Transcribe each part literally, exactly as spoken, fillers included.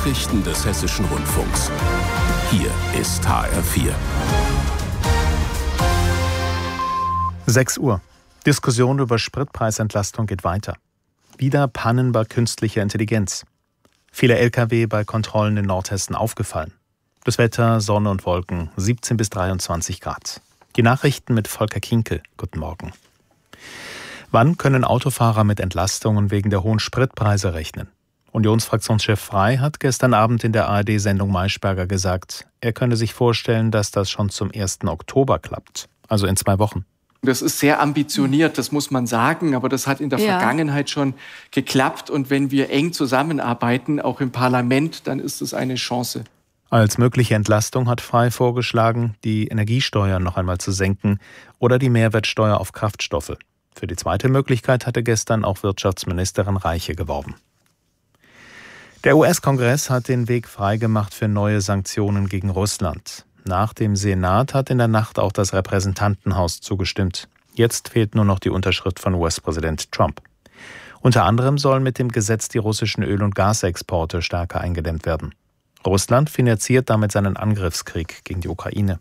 Nachrichten des Hessischen Rundfunks. Hier ist H R vier. sechs Uhr. Diskussion über Spritpreisentlastung geht weiter. Wieder Pannen bei künstlicher Intelligenz. Viele L K W bei Kontrollen in Nordhessen aufgefallen. Das Wetter, Sonne und Wolken, siebzehn bis dreiundzwanzig Grad. Die Nachrichten mit Volker Kinkel. Guten Morgen. Wann können Autofahrer mit Entlastungen wegen der hohen Spritpreise rechnen? Unionsfraktionschef Frey hat gestern Abend in der A R D-Sendung Maischberger gesagt, er könne sich vorstellen, dass das schon zum ersten Oktober klappt, also in zwei Wochen. Das ist sehr ambitioniert, das muss man sagen, aber das hat in der ja. Vergangenheit schon geklappt. Und wenn wir eng zusammenarbeiten, auch im Parlament, dann ist es eine Chance. Als mögliche Entlastung hat Frey vorgeschlagen, die Energiesteuer noch einmal zu senken oder die Mehrwertsteuer auf Kraftstoffe. Für die zweite Möglichkeit hatte gestern auch Wirtschaftsministerin Reiche geworben. Der U S-Kongress hat den Weg freigemacht für neue Sanktionen gegen Russland. Nach dem Senat hat in der Nacht auch das Repräsentantenhaus zugestimmt. Jetzt fehlt nur noch die Unterschrift von U S-Präsident Trump. Unter anderem sollen mit dem Gesetz die russischen Öl- und Gasexporte stärker eingedämmt werden. Russland finanziert damit seinen Angriffskrieg gegen die Ukraine.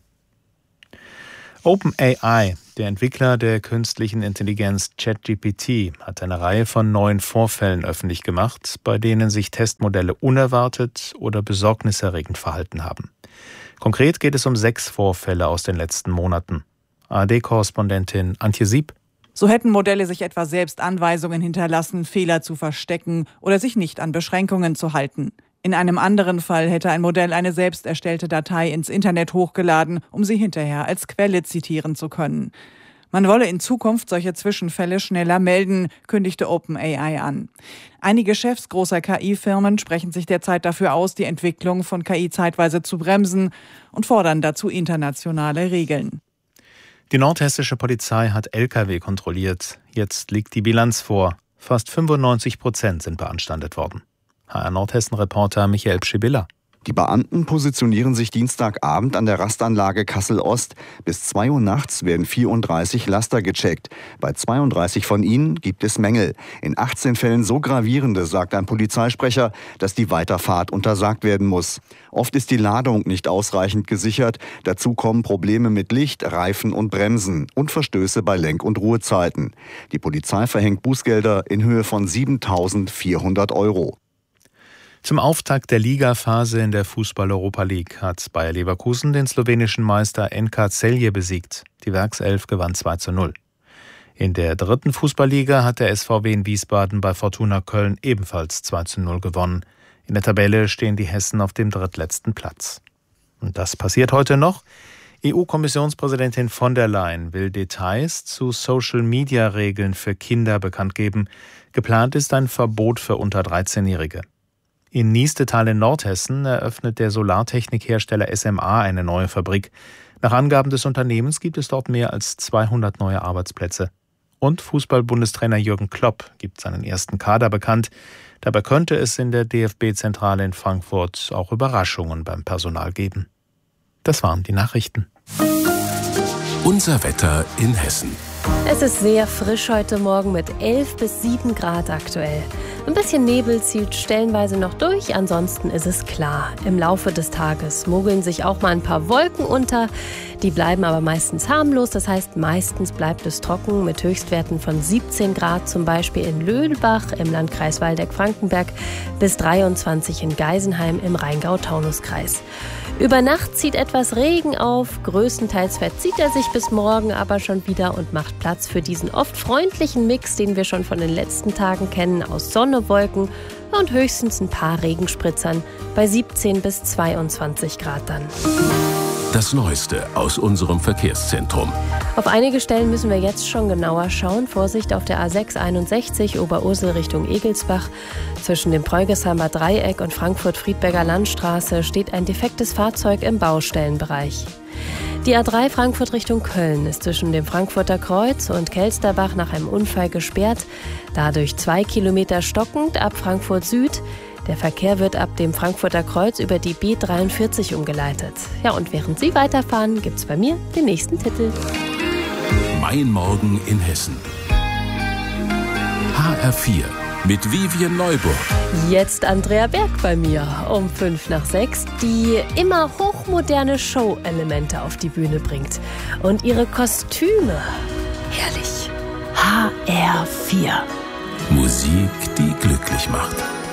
OpenAI, der Entwickler der künstlichen Intelligenz ChatGPT, hat eine Reihe von neuen Vorfällen öffentlich gemacht, bei denen sich Testmodelle unerwartet oder besorgniserregend verhalten haben. Konkret geht es um sechs Vorfälle aus den letzten Monaten. A R D-Korrespondentin Antje Sieb. So hätten Modelle sich etwa selbst Anweisungen hinterlassen, Fehler zu verstecken oder sich nicht an Beschränkungen zu halten. In einem anderen Fall hätte ein Modell eine selbst erstellte Datei ins Internet hochgeladen, um sie hinterher als Quelle zitieren zu können. Man wolle in Zukunft solche Zwischenfälle schneller melden, kündigte OpenAI an. Einige Chefs großer K I-Firmen sprechen sich derzeit dafür aus, die Entwicklung von K I zeitweise zu bremsen und fordern dazu internationale Regeln. Die nordhessische Polizei hat L K W kontrolliert. Jetzt liegt die Bilanz vor. Fast fünfundneunzig Prozent sind beanstandet worden. H R Nordhessen-Reporter Michael Pschibilla. Die Beamten positionieren sich Dienstagabend an der Rastanlage Kassel-Ost. Bis zwei Uhr nachts werden vierunddreißig Laster gecheckt. Bei zweiunddreißig von ihnen gibt es Mängel. In achtzehn Fällen so gravierende, sagt ein Polizeisprecher, dass die Weiterfahrt untersagt werden muss. Oft ist die Ladung nicht ausreichend gesichert. Dazu kommen Probleme mit Licht, Reifen und Bremsen und Verstöße bei Lenk- und Ruhezeiten. Die Polizei verhängt Bußgelder in Höhe von siebentausendvierhundert Euro. Zum Auftakt der Ligaphase in der Fußball-Europa League hat Bayer Leverkusen den slowenischen Meister N K Celje besiegt. Die Werkself gewann zwei zu null. In der dritten Fußballliga hat der S V W in Wiesbaden bei Fortuna Köln ebenfalls zwei zu null gewonnen. In der Tabelle stehen die Hessen auf dem drittletzten Platz. Und das passiert heute noch. E U-Kommissionspräsidentin von der Leyen will Details zu Social-Media-Regeln für Kinder bekannt geben. Geplant ist ein Verbot für unter dreizehnjährige. In Niestetal in Nordhessen eröffnet der Solartechnikhersteller S M A eine neue Fabrik. Nach Angaben des Unternehmens gibt es dort mehr als zweihundert neue Arbeitsplätze. Und Fußball-Bundestrainer Jürgen Klopp gibt seinen ersten Kader bekannt. Dabei könnte es in der D F B-Zentrale in Frankfurt auch Überraschungen beim Personal geben. Das waren die Nachrichten. Unser Wetter in Hessen. Es ist sehr frisch heute Morgen mit elf bis sieben Grad aktuell. Ein bisschen Nebel zieht stellenweise noch durch, ansonsten ist es klar. Im Laufe des Tages mogeln sich auch mal ein paar Wolken unter. Die bleiben aber meistens harmlos, das heißt meistens bleibt es trocken mit Höchstwerten von siebzehn Grad, zum Beispiel in Löhlbach im Landkreis Waldeck-Frankenberg bis dreiundzwanzig in Geisenheim im Rheingau-Taunus-Kreis. Über Nacht zieht etwas Regen auf, größtenteils verzieht er sich bis morgen aber schon wieder und macht Platz für diesen oft freundlichen Mix, den wir schon von den letzten Tagen kennen, aus Sonne, Wolken und höchstens ein paar Regenspritzern bei siebzehn bis zweiundzwanzig Grad dann. Das Neueste aus unserem Verkehrszentrum. Auf einige Stellen müssen wir jetzt schon genauer schauen. Vorsicht auf der A sechs einundsechzig Oberursel Richtung Egelsbach. Zwischen dem Preughesheimer Dreieck und Frankfurt-Friedberger Landstraße steht ein defektes Fahrzeug im Baustellenbereich. Die A drei Frankfurt Richtung Köln ist zwischen dem Frankfurter Kreuz und Kelsterbach nach einem Unfall gesperrt. Dadurch zwei Kilometer stockend ab Frankfurt Süd. Der Verkehr wird ab dem Frankfurter Kreuz über die B dreiundvierzig umgeleitet. Ja, und während Sie weiterfahren, gibt's bei mir den nächsten Titel. Mein Morgen in Hessen. H R vier. mit Vivien Neuburg. Jetzt Andrea Berg bei mir um fünf nach sechs, die immer hochmoderne Show-Elemente auf die Bühne bringt. Und ihre Kostüme, herrlich. H R vier. Musik, die glücklich macht.